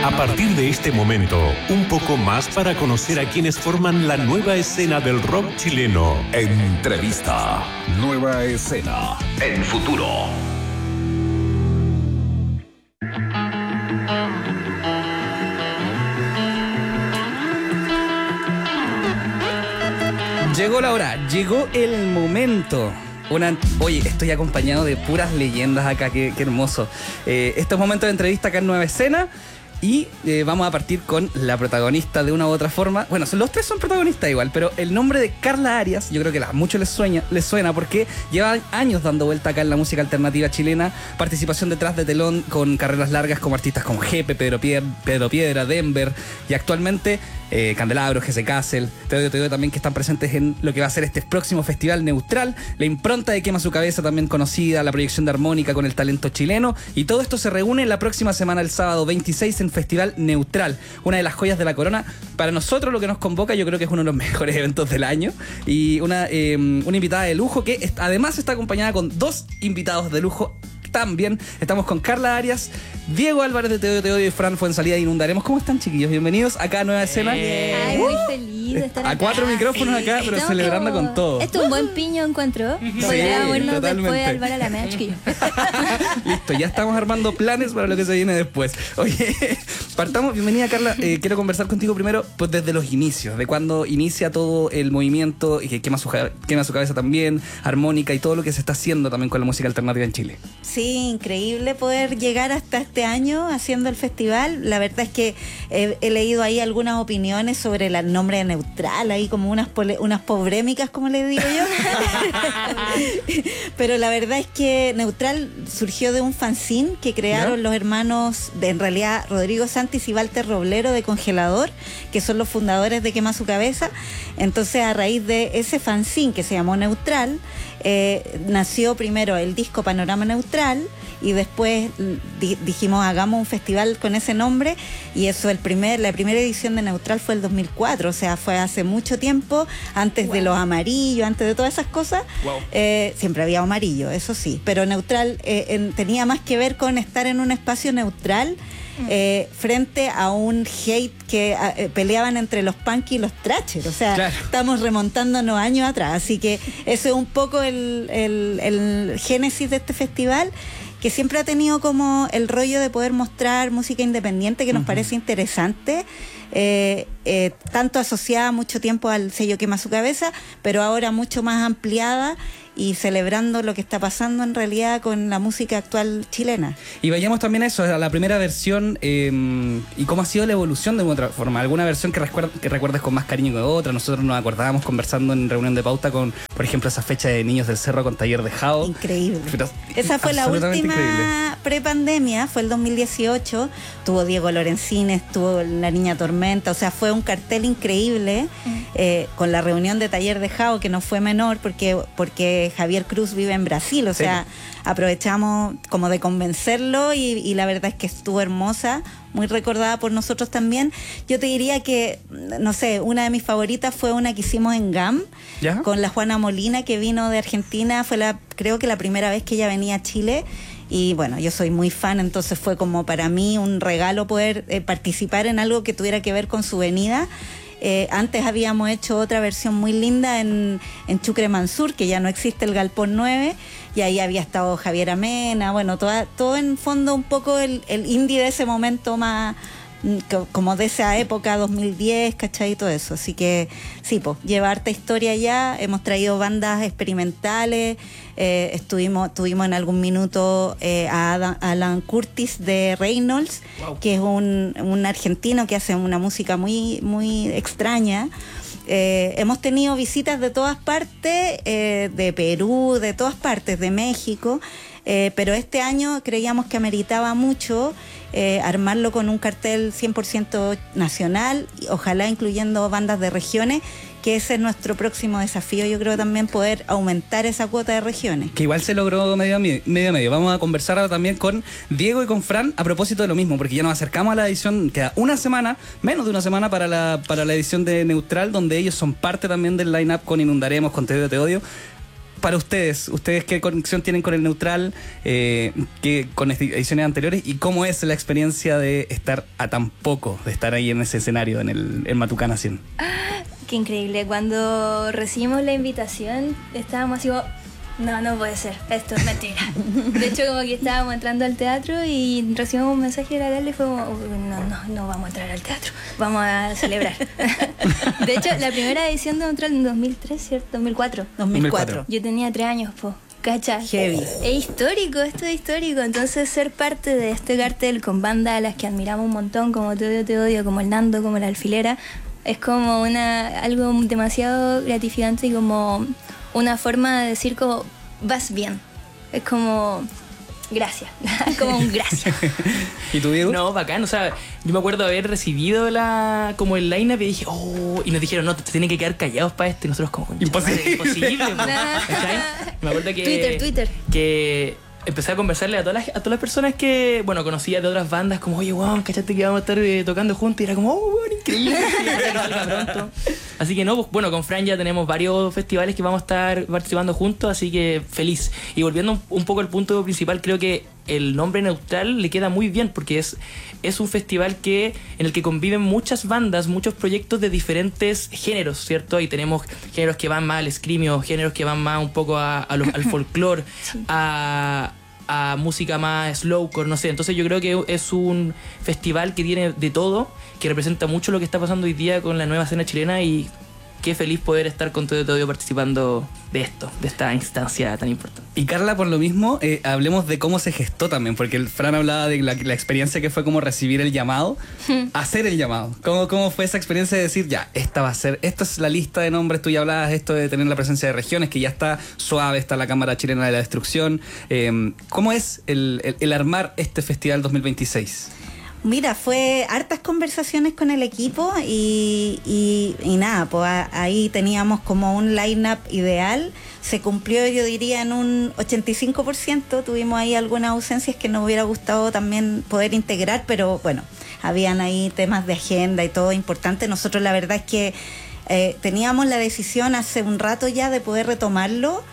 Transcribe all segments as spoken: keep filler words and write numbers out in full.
A partir de este momento, un poco más para conocer a quienes forman la nueva escena del rock chileno. Entrevista. Nueva escena. En Futuro. Llegó la hora, llegó el momento. Una, oye, estoy acompañado de puras leyendas acá, qué, qué hermoso. Eh, estos momentos de entrevista acá en Nueva Escena. Y eh, vamos a partir con la protagonista de una u otra forma. Bueno, los tres son protagonistas igual, pero el nombre de Carla Arias, yo creo que a muchos les sueña, les suena porque lleva años dando vuelta acá en la música alternativa chilena. Participación detrás de telón con carreras largas como artistas como Jepe, Pedro, Pier, Pedro Piedra, Denver y actualmente eh, Candelabro, Jesse Castle, Te Odio, Te Odio también, que están presentes en lo que va a ser este próximo Festival Neutral. La impronta de Quema Su Cabeza, también conocida, la proyección de armónica con el talento chileno. Y todo esto se reúne la próxima semana, el sábado veintiséis, en Festival Neutral, una de las joyas de la corona. Para nosotros lo que nos convoca, yo creo que es uno de los mejores eventos del año, y una, eh, una invitada de lujo que est- además está acompañada con dos invitados de lujo también. Estamos con Carla Arias, Diego Álvarez de Te Odio, Te Odio y Fran Fuensalida de Inundaremos. ¿Cómo están, chiquillos? Bienvenidos acá a Nueva Escena. Ay, muy feliz de estar A acá. cuatro micrófonos acá, pero Estamos celebrando como- con todo. Esto es un buen piño encuentro. Podría vernos totalmente. después al bar a la media, chiquillo. Listo, ya estamos armando planes para lo que se viene después. Oye, partamos. Bienvenida, Carla. Eh, quiero conversar contigo primero, pues desde los inicios, de cuando inicia todo el movimiento y que quema su, ja- quema su cabeza también, armónica y todo lo que se está haciendo también con la música alternativa en Chile. Sí, increíble poder llegar hasta este año haciendo el festival. La verdad es que he, he leído ahí algunas opiniones sobre el nombre de Neutral, ahí como unas pole, unas pobrémicas, como les digo yo. Pero la verdad es que Neutral surgió de un fanzine que crearon ¿Ya? los hermanos, de, en realidad Rodrigo Santis y Walter Roblero de Congelador, que son los fundadores de Quema Su Cabeza. Entonces, a raíz de ese fanzine que se llamó Neutral, eh, nació primero el disco Panorama Neutral, y después di- dijimos hagamos un festival con ese nombre, y eso el primer la primera edición de Neutral fue el dos mil cuatro, o sea, fue hace mucho tiempo, antes wow. de los amarillos, antes de todas esas cosas. Wow. Eh, siempre había amarillo, eso sí, pero Neutral eh, en, tenía más que ver con estar en un espacio neutral eh, frente a un hate que eh, peleaban entre los punk y los thrasher, o sea, claro. estamos remontándonos años atrás, así que eso es un poco el, el, el génesis de este festival, que siempre ha tenido como el rollo de poder mostrar música independiente que nos uh-huh. parece interesante, eh, eh, tanto asociada mucho tiempo al sello Quema Su Cabeza, pero ahora mucho más ampliada y celebrando lo que está pasando en realidad con la música actual chilena. Y vayamos también a eso, a la primera versión, eh, y cómo ha sido la evolución de otra forma. ¿Alguna versión que, recuer- que recuerdes con más cariño que otra? Nosotros nos acordábamos conversando en reunión de pauta con, por ejemplo, esa fecha de Niños del Cerro con Taller de Jao. Increíble. Pero, esa fue la última prepandemia, fue el dos mil dieciocho. Tuvo Diego Lorenzines, tuvo La Niña Tormenta, o sea, fue un cartel increíble, mm. eh, con la reunión de Taller de Jao, que no fue menor porque, porque Javier Cruz vive en Brasil, o sí. sea, aprovechamos como de convencerlo, y, y la verdad es que estuvo hermosa, muy recordada por nosotros también. Yo te diría que, no sé, una de mis favoritas fue una que hicimos en G A M, ¿Ya? con la Juana Molina, que vino de Argentina, fue la, creo que la primera vez que ella venía a Chile, y bueno, yo soy muy fan, entonces fue como para mí un regalo poder eh, participar en algo que tuviera que ver con su venida. Eh, antes habíamos hecho otra versión muy linda en, en Chucre Mansur, que ya no existe, el Galpón nueve, y ahí había estado Javier Amena, bueno, toda, todo en fondo un poco el, el indie de ese momento más, como de esa época, dos mil diez, ¿cachai? Todo eso, así que sí, pues, lleva harta historia ya, hemos traído bandas experimentales, eh, estuvimos, tuvimos en algún minuto eh, a Adam, Alan Curtis de Reynolds, wow. que es un, un argentino que hace una música muy, muy extraña. Eh, hemos tenido visitas de todas partes, eh, de Perú, de todas partes, de México, eh, pero este año creíamos que ameritaba mucho eh, armarlo con un cartel cien por ciento nacional, ojalá incluyendo bandas de regiones, que ese es nuestro próximo desafío, yo creo, también poder aumentar esa cuota de regiones. Que igual se logró medio a medio, medio, a medio. Vamos a conversar ahora también con Diego y con Fran a propósito de lo mismo, porque ya nos acercamos a la edición, queda una semana, menos de una semana para la, para la edición de Neutral, donde ellos son parte también del line-up con Inundaremos, con Te Odio, Te Odio. para ustedes, ustedes qué conexión tienen con el Neutral, eh, qué, con ediciones anteriores, y cómo es la experiencia de estar a tan poco, de estar ahí en ese escenario, en el en Matucana cien. Qué increíble. Cuando recibimos la invitación, estábamos así como, no, no puede ser, esto es mentira. De hecho, como que estábamos entrando al teatro y recibimos un mensaje de la Carla y fue como, no, no, no vamos a entrar al teatro, vamos a celebrar. De hecho, la primera edición de Neutral en dos mil tres, ¿cierto? dos mil cuatro. dos mil cuatro. Yo tenía tres años, po. ¿Cacha? Heavy. Es histórico, esto es histórico. Entonces, ser parte de este cartel con bandas a las que admiramos un montón, como Te Odio, Te Odio, como El Nando, como La Alfilera, es como una algo demasiado gratificante y como una forma de decir como, vas bien. Es como, gracias. Como un gracias. ¿Y tú, Diego? No, bacán, o sea, yo me acuerdo haber recibido la como el line-up y dije, oh, y nos dijeron, no, te, te tienen que quedar callados para esto, y nosotros como, Imposible. imposible. ¿Cachai? Me acuerdo que... Twitter, Twitter. Que empecé a conversarle a todas las, a todas las personas que, bueno, conocía de otras bandas, como, oye, wow, cachate que vamos a estar eh, tocando juntos, y era como, oh, bueno, increíble, sí, ojalá que salga pronto. Así que no, pues bueno, con Fran ya tenemos varios festivales que vamos a estar participando juntos, así que feliz. Y volviendo un, un poco al punto principal, creo que el nombre Neutral le queda muy bien, porque es, es un festival que en el que conviven muchas bandas, muchos proyectos de diferentes géneros, ¿cierto? Y tenemos géneros que van más al screamio, géneros que van más un poco a, a lo, al folclore, sí. a, a música más slowcore, no sé. Entonces yo creo que es un festival que tiene de todo, que representa mucho lo que está pasando hoy día con la nueva escena chilena, y qué feliz poder estar con Todo Todo participando de esto, de esta instancia tan importante. Y Carla, por lo mismo, eh, hablemos de cómo se gestó también, porque el Fran hablaba de la, la experiencia que fue como recibir el llamado, hacer el llamado. ¿Cómo, ¿Cómo fue esa experiencia de decir, ya, esta va a ser, esta es la lista de nombres, tú ya hablabas esto de tener la presencia de regiones, que ya está suave, está la Cámara Chilena de la Destrucción. Eh, ¿Cómo es el, el, el armar este Festival dos mil veintiséis? Mira, fue hartas conversaciones con el equipo y, y, y nada, pues a, ahí teníamos como un line-up ideal. Se cumplió, yo diría, en un ochenta y cinco por ciento. Tuvimos ahí algunas ausencias que nos hubiera gustado también poder integrar, pero bueno, habían ahí temas de agenda y todo importante. Nosotros la verdad es que eh, teníamos la decisión hace un rato ya de poder retomarlo.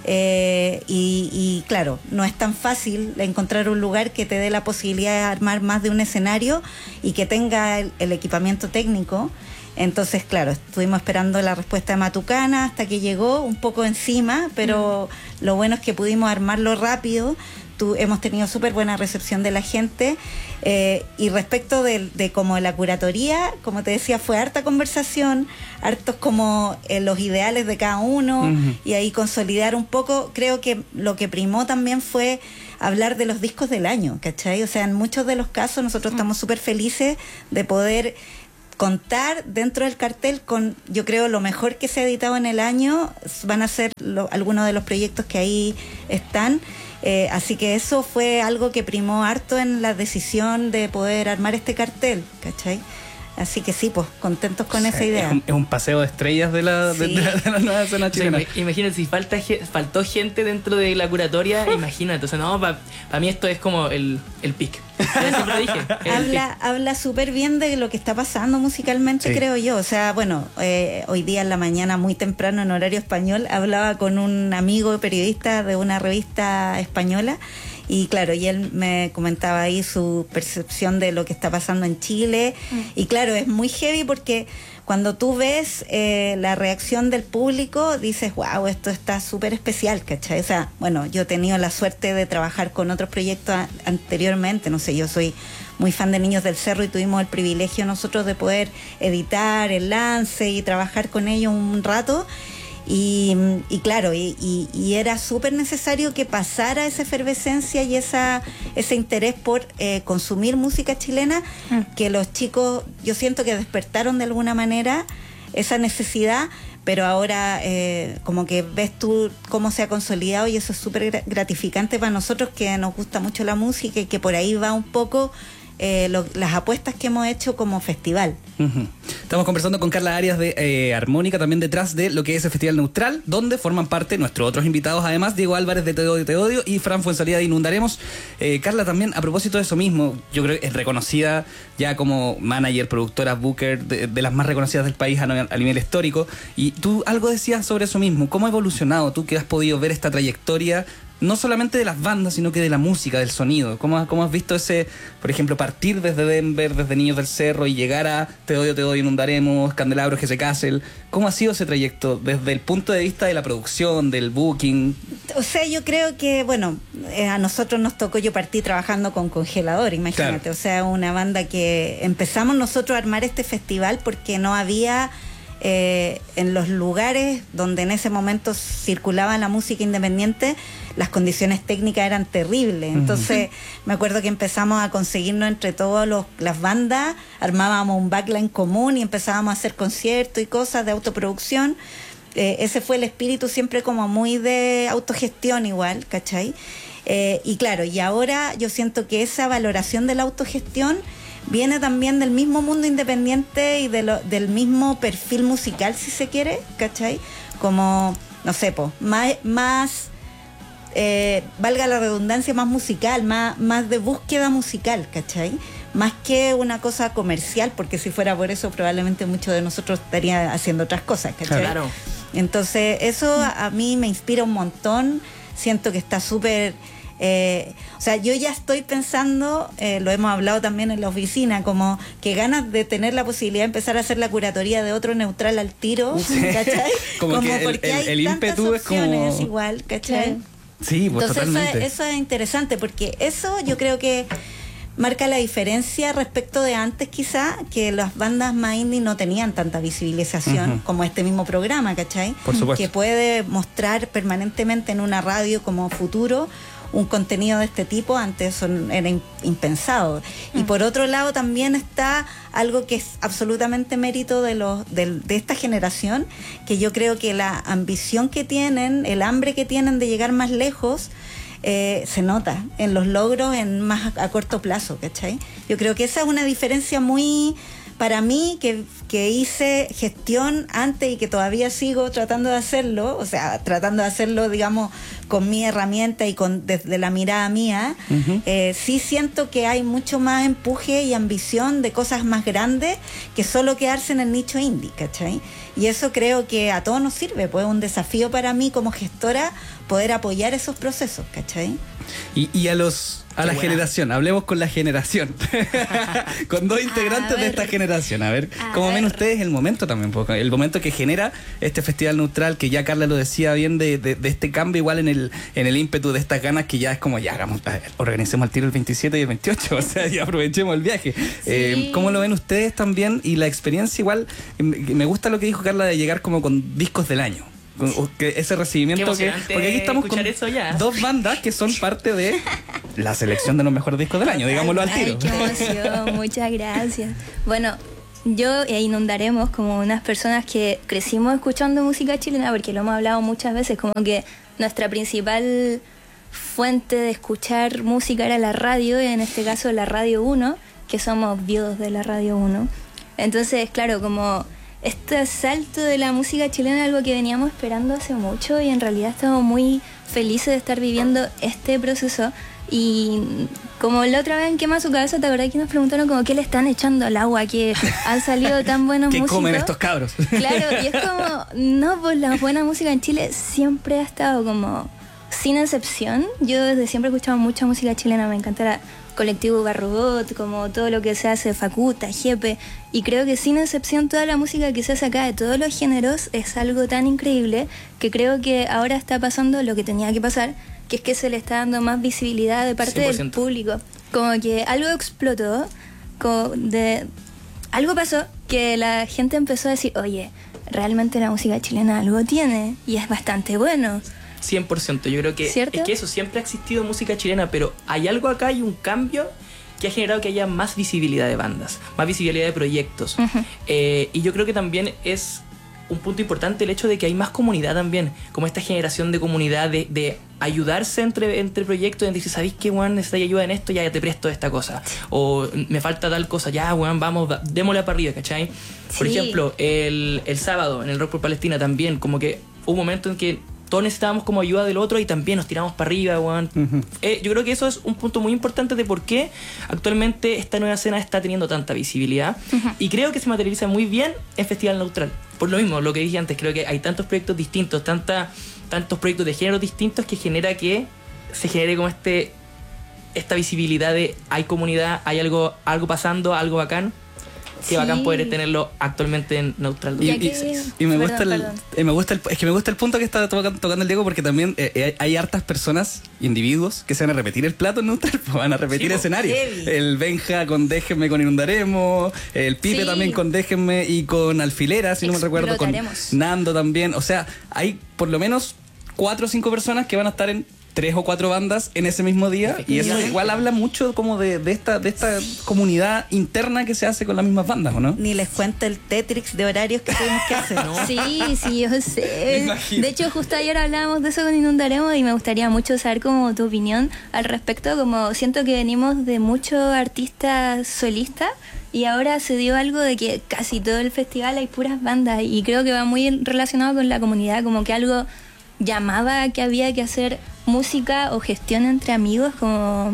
Eh, y, y claro, no es tan fácil encontrar un lugar que te dé la posibilidad de armar más de un escenario y que tenga el, el equipamiento técnico. Entonces, claro, estuvimos esperando la respuesta de Matucana hasta que llegó, un poco encima, pero mm. lo bueno es que pudimos armarlo rápido. Tú, hemos tenido súper buena recepción de la gente. Eh, y respecto de, de como la curatoría, como te decía, fue harta conversación, hartos como eh, los ideales de cada uno, uh-huh. y ahí consolidar un poco. Creo que lo que primó también fue hablar de los discos del año, ¿cachai? O sea, en muchos de los casos nosotros uh-huh. estamos súper felices de poder contar dentro del cartel con, yo creo, lo mejor que se ha editado en el año. Van a ser lo, algunos de los proyectos que ahí están. Eh, así que eso fue algo que primó harto en la decisión de poder armar este cartel, ¿cachai? Así que sí, pues, contentos con sí, esa idea. Es un, es un paseo de estrellas de la, sí. de, de, la, de la nueva escena chilena. O sea, imagínate, si falta, faltó gente dentro de la curatoria, imagínate. O sea, no, para pa mí esto es como el, el pic. Siempre dije. Habla, habla súper bien de lo que está pasando musicalmente, sí. creo yo. O sea, bueno, eh, hoy día en la mañana, muy temprano, en horario español, hablaba con un amigo periodista de una revista española. Y claro, y él me comentaba ahí su percepción de lo que está pasando en Chile. Mm. Y claro, es muy heavy porque cuando tú ves eh, la reacción del público, dices, wow, esto está súper especial, ¿cachai? O sea, bueno, yo he tenido la suerte de trabajar con otros proyectos a- anteriormente. No sé, yo soy muy fan de Niños del Cerro y tuvimos el privilegio nosotros de poder editar el lance y trabajar con ellos un rato. Y, y claro, y, y, y era súper necesario que pasara esa efervescencia y esa ese interés por eh, consumir música chilena, mm. que los chicos, yo siento que despertaron de alguna manera esa necesidad, pero ahora eh, como que ves tú cómo se ha consolidado y eso es súper gratificante para nosotros que nos gusta mucho la música y que por ahí va un poco... Eh, lo, las apuestas que hemos hecho como festival. Uh-huh. Estamos conversando con Carla Arias de eh, Armónica, también detrás de lo que es el Festival Neutral, donde forman parte nuestros otros invitados, además, Diego Álvarez de Te Odio, Te Odio y Fran Fuenzalida de Inundaremos. Eh, Carla, también a propósito de eso mismo, yo creo que es reconocida ya como manager, productora, booker, de, de las más reconocidas del país a, a nivel histórico, y tú algo decías sobre eso mismo. ¿Cómo ha evolucionado tú que has podido ver esta trayectoria, no solamente de las bandas, sino que de la música, del sonido? ¿Cómo, cómo has visto ese, por ejemplo, partir desde Denver, desde Niños del Cerro y llegar a Te Odio, Te Odio, Inundaremos, Candelabros, G C Castle? ¿Cómo ha sido ese trayecto desde el punto de vista de la producción, del booking? O sea, yo creo que, bueno, eh, a nosotros nos tocó, yo partí trabajando con Congelador, imagínate. Claro. O sea, una banda que empezamos nosotros a armar este festival porque no había... Eh, en los lugares donde en ese momento circulaba la música independiente, las condiciones técnicas eran terribles. Entonces, uh-huh. me acuerdo que empezamos a conseguirnos entre todas las bandas, armábamos un backline común y empezábamos a hacer conciertos y cosas de autoproducción. Eh, ese fue el espíritu, siempre como muy de autogestión igual, ¿cachai? Eh, y claro, y ahora yo siento que esa valoración de la autogestión viene también del mismo mundo independiente y de lo, del mismo perfil musical, si se quiere, ¿cachai? Como, no sé, pues, más, más eh, valga la redundancia, más musical, más, más de búsqueda musical, ¿cachai? Más que una cosa comercial, porque si fuera por eso probablemente muchos de nosotros estarían haciendo otras cosas, ¿cachai? Claro. Entonces, eso a, a mí me inspira un montón, siento que está súper... Eh, o sea, yo ya estoy pensando, eh, lo hemos hablado también en la oficina, como que ganas de tener la posibilidad de empezar a hacer la curatoría de otro neutral al tiro, ¿cachai? como, como que porque el, el, el hay tantas opciones como... igual, ¿cachai? Sí, pues entonces totalmente. Eso es, eso es interesante, porque eso yo creo que marca la diferencia respecto de antes, quizá, que las bandas más indie no tenían tanta visibilización uh-huh. como este mismo programa, ¿cachai? Por supuesto. Que puede mostrar permanentemente en una radio como Futuro un contenido de este tipo. Antes eso era impensado. Mm. Y por otro lado también está algo que es absolutamente mérito de los de, de esta generación, que yo creo que la ambición que tienen, el hambre que tienen de llegar más lejos, eh, se nota en los logros en más a, a corto plazo, ¿cachai? Yo creo que esa es una diferencia muy... Para mí, que, que hice gestión antes y que todavía sigo tratando de hacerlo, o sea, tratando de hacerlo, digamos, con mi herramienta y con desde la mirada mía, uh-huh. eh, sí siento que hay mucho más empuje y ambición de cosas más grandes que solo quedarse en el nicho indie, ¿cachai? Y eso creo que a todos nos sirve, pues es un desafío para mí como gestora poder apoyar esos procesos, ¿cachai? Y, y a los... A la buena. generación, hablemos con la generación. Con dos integrantes de esta generación. A ver, a ¿cómo ver. ven ustedes el momento también? Porque el momento que genera este Festival Neutral, que ya Carla lo decía bien, de, de, de este cambio igual en el en el ímpetu de estas ganas, que ya es como, ya hagamos, organicemos el tiro el veintisiete y el veintiocho, o sea, y aprovechemos el viaje. Sí. Eh, ¿Cómo lo ven ustedes también? Y la experiencia igual, me gusta lo que dijo Carla de llegar como con discos del año. Que ese recibimiento que, porque aquí estamos con dos bandas que son parte de la selección de los mejores discos del año, digámoslo al tiro. Ay, qué emoción, muchas gracias. Bueno, yo e Inundaremos, como unas personas que crecimos escuchando música chilena, porque lo hemos hablado muchas veces, como que nuestra principal fuente de escuchar música era la radio, y en este caso la Radio uno, que somos viudos de la Radio uno. Entonces, claro, como este salto de la música chilena es algo que veníamos esperando hace mucho, y en realidad estamos muy felices de estar viviendo este proceso. Y como la otra vez en Quema Su Cabeza, ¿te acordás que nos preguntaron como qué le están echando al agua, que han salido tan buenos músicos? ¿Qué comen estos cabros? Claro, y es como, no, pues la buena música en Chile siempre ha estado como, sin excepción. Yo desde siempre he escuchado mucha música chilena, me encanta la Colectivo Garrobot, como todo lo que se hace, Facuta, Jepe, y creo que sin excepción toda la música que se hace acá de todos los géneros es algo tan increíble que creo que ahora está pasando lo que tenía que pasar, que es que se le está dando más visibilidad de parte cien por ciento del público. Como que algo explotó, como de, algo pasó que la gente empezó a decir, oye, realmente la música chilena algo tiene y es bastante bueno. cien por ciento, yo creo que ¿cierto? Es que eso, siempre ha existido música chilena, pero hay algo acá, hay un cambio que ha generado que haya más visibilidad de bandas, más visibilidad de proyectos. Uh-huh. Eh, y yo creo que también es un punto importante el hecho de que hay más comunidad también, como esta generación de comunidad, de, de ayudarse entre, entre proyectos, en decir, ¿sabéis qué, weón? Necesitas ayuda en esto, ya te presto esta cosa. O me falta tal cosa, ya, weón, vamos, démosle para arriba, ¿cachai? Por Sí. ejemplo, el, el sábado, en el Rock por Palestina también, como que hubo un momento en que todos necesitábamos como ayuda del otro y también nos tiramos para arriba, weón. Uh-huh. Eh, yo creo que eso es un punto muy importante de por qué actualmente esta nueva escena está teniendo tanta visibilidad. Uh-huh. Y creo que se materializa muy bien en Festival Neutral. Por lo mismo, lo que dije antes, creo que hay tantos proyectos distintos, tanta, tantos proyectos de géneros distintos que genera que se genere como este esta visibilidad de hay comunidad, hay algo, algo pasando, algo bacán. Qué sí. bacán poder tenerlo actualmente en Neutral dos mil dieciséis. Y, y, y me perdón, gusta el, eh, me gusta el, es que me gusta el punto que está tocando, tocando el Diego, porque también eh, eh, hay hartas personas, individuos, que se van a repetir el plato en Neutral, pues van a repetir sí, escenario. Heavy. El Benja con Déjenme con Inundaremos, el Pipe sí. también con Déjenme y con Alfilera, si no me recuerdo, con Nando también. O sea, hay por lo menos cuatro o cinco personas que van a estar en tres o cuatro bandas en ese mismo día, y eso igual habla mucho como de, de esta de esta comunidad interna que se hace con las mismas bandas, ¿o no? Ni les cuento el Tetrix de horarios que tuvimos que hacer. ¿No? Sí, sí, yo sé. De hecho, justo ayer hablábamos de eso con Inundaremos y me gustaría mucho saber como tu opinión al respecto. Como siento que venimos de muchos artistas solistas y ahora se dio algo de que casi todo el festival hay puras bandas, y creo que va muy relacionado con la comunidad, como que algo llamaba a que había que hacer música o gestión entre amigos, como...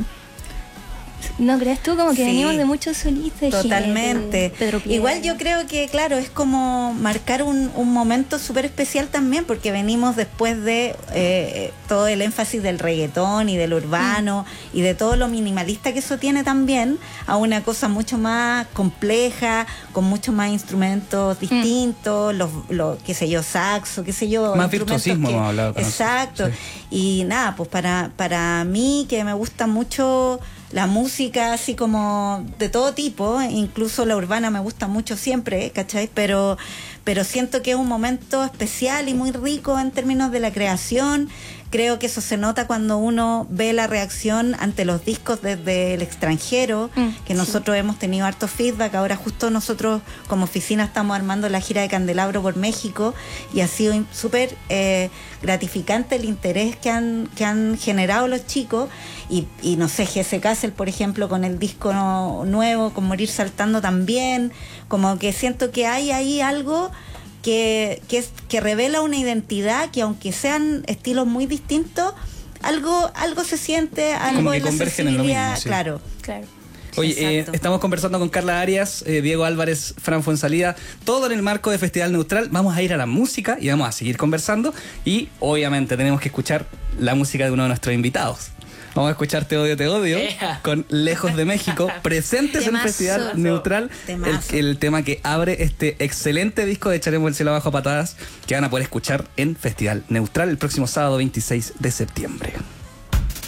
¿No crees tú? Como que sí, venimos de muchos solistas. Totalmente. Pedro Igual yo creo que, claro, es como marcar un, un momento súper especial también, porque venimos después de eh, todo el énfasis del reggaetón y del urbano mm. y de todo lo minimalista que eso tiene también, a una cosa mucho más compleja, con muchos más instrumentos distintos, mm. los, los, qué sé yo, saxo, qué sé yo. Más virtuosismo hemos hablado. Exacto. Sí. Y nada, pues para, para mí, que me gusta mucho la música así como de todo tipo, incluso la urbana me gusta mucho siempre, ¿cachai? Pero, pero siento que es un momento especial y muy rico en términos de la creación. Creo que eso se nota cuando uno ve la reacción ante los discos desde el extranjero, mm, que nosotros sí. hemos tenido harto feedback. Ahora justo nosotros como oficina estamos armando la gira de Candelabro por México y ha sido súper eh, gratificante el interés que han, que han generado los chicos. Y, y no sé, G S Castle, por ejemplo, con el disco no, nuevo, con Morir Saltando también, como que siento que hay ahí algo que, que, es, que revela una identidad que, aunque sean estilos muy distintos, algo, algo se siente, algo como que en la convergen en lo mismo, sí. Claro, claro. Oye, eh, estamos conversando con Carla Arias, eh, Diego Álvarez, Fran Fuenzalida, todo en el marco de Festival Neutral. Vamos a ir a la música y vamos a seguir conversando, y obviamente tenemos que escuchar la música de uno de nuestros invitados. Vamos a escuchar Te Odio, Te Odio yeah. con Lejos de México, presentes en el Festival Neutral, el, el tema que abre este excelente disco de Echaremos el cielo abajo a patadas, que van a poder escuchar en Festival Neutral el próximo sábado veintiséis de septiembre.